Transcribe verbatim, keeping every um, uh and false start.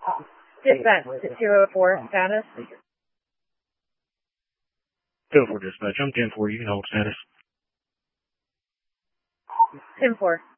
Dispatch to two oh four, status. Go for dispatch. I'm ten four. You can hold status. ten four.